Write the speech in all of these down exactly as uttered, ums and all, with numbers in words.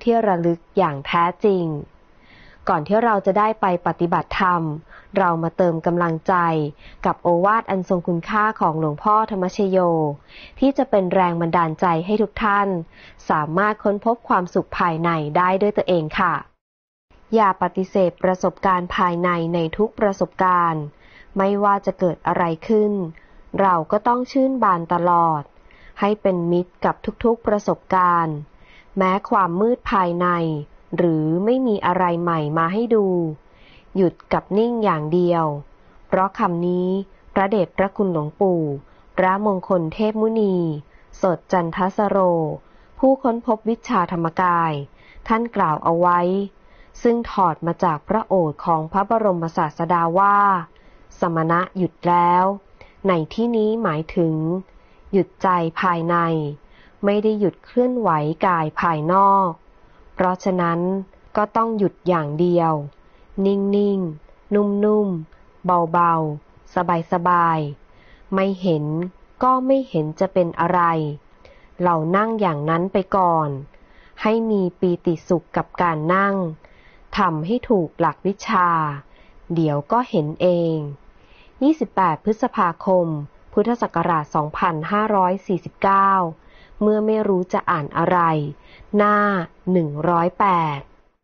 ที่ระลึกอย่างแท้จริงก่อนที่เราจะได้ไปปฏิบัติธรรมเรามาเติมกำลังใจกับโอวาทอันทรงคุณค่าของหลวงพ่อธรรมชโยที่จะเป็นแรงบันดาลใจให้ทุกท่านสามารถค้นพบความสุขภายในได้ด้วยตัวเองค่ะอย่าปฏิเสธประสบการณ์ภายในในทุกประสบการณ์ไม่ว่าจะเกิดอะไรขึ้นเราก็ต้องชื่นบานตลอดให้เป็นมิตรกับทุกๆประสบการณ์แม้ความมืดภายในหรือไม่มีอะไรใหม่มาให้ดูหยุดกับนิ่งอย่างเดียวเพราะคำนี้พระเดชพระคุณหลวงปู่พระมงคลเทพมุนีสดจันทสโรผู้ค้นพบวิชาธรรมกายท่านกล่าวเอาไว้ซึ่งถอดมาจากพระโอษฐ์ของพระบรมศาสดาว่าสมณะหยุดแล้วในที่นี้หมายถึงหยุดใจภายในไม่ได้หยุดเคลื่อนไหวกายภายนอกเพราะฉะนั้นก็ต้องหยุดอย่างเดียวนิ่งๆนุ่มๆเบาๆสบายๆไม่เห็นก็ไม่เห็นจะเป็นอะไรเรานั่งอย่างนั้นไปก่อนให้มีปีติสุขกับการนั่งทำให้ถูกหลักวิชาเดี๋ยวก็เห็นเองยี่สิบแปดพฤษภาคมพุทธศักราชสองพันห้าร้อยสี่สิบเก้าเมื่อไม่รู้จะอ่านอะไรหน้าหนึ่งร้อยแปด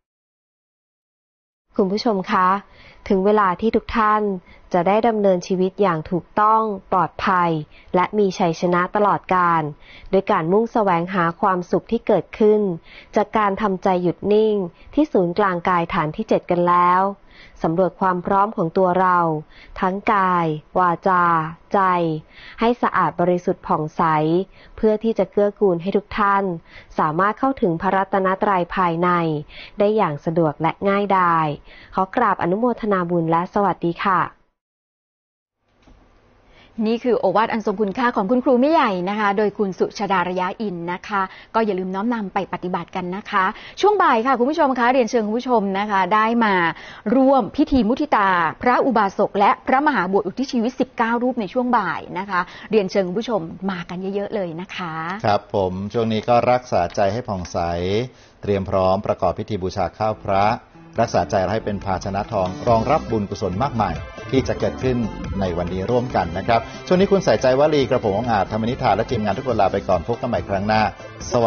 คุณผู้ชมคะถึงเวลาที่ทุกท่านจะได้ดำเนินชีวิตอย่างถูกต้องปลอดภัยและมีชัยชนะตลอดกาลโดยการมุ่งแสวงหาความสุขที่เกิดขึ้นจากการทำใจหยุดนิ่งที่ศูนย์กลางกายฐานที่เจ็ดกันแล้วสำรวจความพร้อมของตัวเราทั้งกายวาจาใจให้สะอาดบริสุทธิ์ผ่องใสเพื่อที่จะเกื้อกูลให้ทุกท่านสามารถเข้าถึงพระรัตนตรัยภายในได้อย่างสะดวกและง่ายดายขอกราบอนุโมทนาบุญและสวัสดีค่ะนี่คือโอวาทอันทรงคุณค่าของคุณครูไม่ใหญ่นะคะโดยคุณสุชฎาระยะอินนะคะก็อย่าลืมน้อมนำไปปฏิบัติกันนะคะช่วงบ่ายค่ะคุณผู้ชมคะเรียนเชิญคุณผู้ชมนะคะได้มาร่วมพิธีมุทิตาพระอุบาสกและพระมหาบวชอุทิศชีวิตสิบเก้ารูปในช่วงบ่ายนะคะเรียนเชิญคุณผู้ชมมากันเยอะๆเลยนะคะครับผมช่วงนี้ก็รักษาใจให้ผ่องใสเตรียมพร้อมประกอบพิธีบูชาข้าวพระรักษาใจให้เป็นภาชนะทองรองรับบุญกุศลมากมายที่จะเกิดขึ้นในวันนี้ร่วมกันนะครับช่วงนี้คุณใส่ใจวลีกระผมองอาจธรรมนิธานและทีมงานทุกคนลาไปก่อนพบกันใหม่ครั้งหน้าสวัสดี